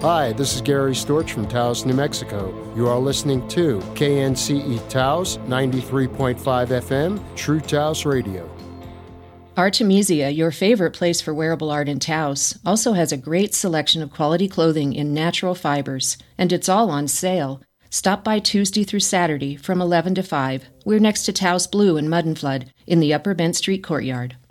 Hi, this is Gary Storch from Taos, New Mexico. You are listening to KNCE Taos, 93.5 FM, True Taos Radio. Artemisia, your favorite place for wearable art in Taos, also has a great selection of quality clothing in natural fibers, and it's all on sale. Stop by Tuesday through Saturday from 11 to 5. We're next to Taos Blue and Mud and Flood in the Upper Bent Street courtyard.